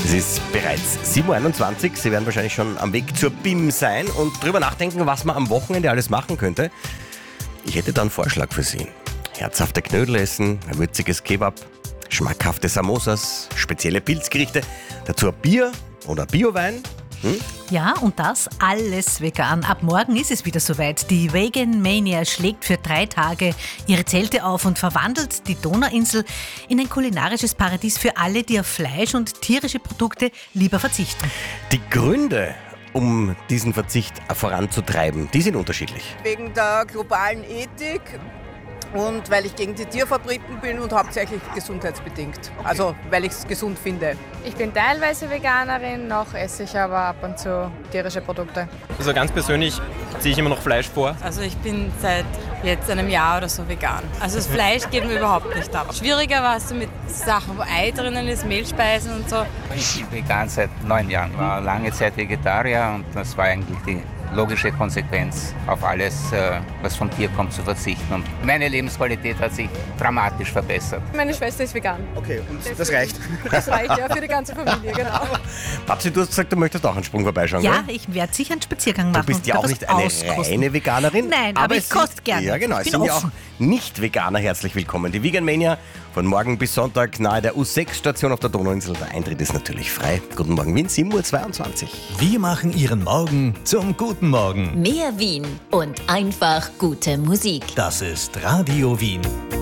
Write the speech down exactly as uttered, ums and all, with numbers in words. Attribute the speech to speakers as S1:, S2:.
S1: Es ist bereits sieben Uhr einundzwanzig. Sie werden wahrscheinlich schon am Weg zur B I M sein und drüber nachdenken, was man am Wochenende alles machen könnte. Ich hätte da einen Vorschlag für Sie. Herzhafte Knödel essen, ein würziges Kebab, schmackhafte Samosas, spezielle Pilzgerichte, dazu ein Bier oder Biowein. Hm?
S2: Ja, und das alles vegan. Ab morgen ist es wieder soweit. Die Vegan Mania schlägt für drei Tage ihre Zelte auf und verwandelt die Donauinsel in ein kulinarisches Paradies für alle, die auf Fleisch und tierische Produkte lieber verzichten.
S1: Die Gründe, um diesen Verzicht voranzutreiben, die sind unterschiedlich.
S3: Wegen der globalen Ethik und weil ich gegen die Tierfabriken bin und hauptsächlich gesundheitsbedingt. Also weil ich es gesund finde.
S4: Ich bin teilweise Veganerin, noch esse ich aber ab und zu tierische Produkte.
S5: Also ganz persönlich ziehe ich immer noch Fleisch vor.
S6: Also ich bin seit jetzt einem Jahr oder so vegan. Also das Fleisch geht mir überhaupt nicht ab. Schwieriger war es so mit Sachen, wo Ei drinnen ist, Mehlspeisen und so.
S7: Ich bin vegan seit neun Jahren, war lange Zeit Vegetarier und das war eigentlich die logische Konsequenz, auf alles, was vom Tier kommt, zu verzichten. Und meine Lebensqualität hat sich dramatisch verbessert.
S4: Meine Schwester ist vegan.
S1: Okay, und das reicht?
S4: Das reicht ja für die ganze Familie, genau.
S1: Babsi, du hast gesagt, du möchtest auch einen Sprung vorbeischauen,
S2: Ja,
S1: gell?
S2: ich werde sicher einen Spaziergang machen.
S1: Du bist ja
S2: und
S1: auch
S2: was
S1: nicht eine
S2: auskosten.
S1: reine Veganerin.
S2: Nein, aber ich
S1: es
S2: koste
S1: sind-
S2: gerne.
S1: Ja, genau.
S2: Ich
S1: Es
S2: bin
S1: sind ja auch
S2: offen.
S1: Nicht-Veganer herzlich willkommen. Die Vegan Mania von morgen bis Sonntag nahe der U sechs Station auf der Donauinsel. Der Eintritt ist natürlich frei. Guten Morgen Wien, sieben Uhr zweiundzwanzig.
S8: Wir machen Ihren Morgen zum guten Morgen.
S9: Mehr Wien und einfach gute Musik.
S8: Das ist Radio Wien.